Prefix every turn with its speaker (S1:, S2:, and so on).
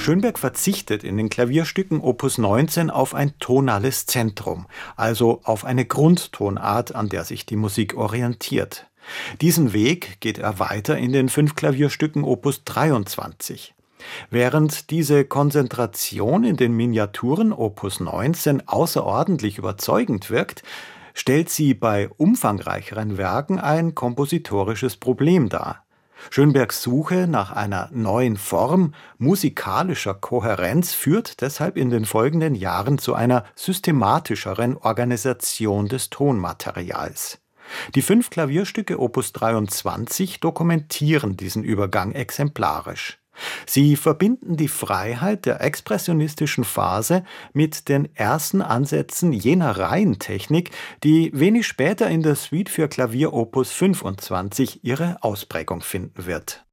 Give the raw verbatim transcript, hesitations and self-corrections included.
S1: Schönberg verzichtet in den Klavierstücken Opus neunzehn auf ein tonales Zentrum, also auf eine Grundtonart, an der sich die Musik orientiert. Diesen Weg geht er weiter in den fünf Klavierstücken Opus dreiundzwanzig. Während diese Konzentration in den Miniaturen Opus neunzehn außerordentlich überzeugend wirkt, stellt sie bei umfangreicheren Werken ein kompositorisches Problem dar. Schönbergs Suche nach einer neuen Form musikalischer Kohärenz führt deshalb in den folgenden Jahren zu einer systematischeren Organisation des Tonmaterials. Die fünf Klavierstücke Opus dreiundzwanzig dokumentieren diesen Übergang exemplarisch. Sie verbinden die Freiheit der expressionistischen Phase mit den ersten Ansätzen jener Reihentechnik, die wenig später in der Suite für Klavier Opus fünfundzwanzig ihre Ausprägung finden wird.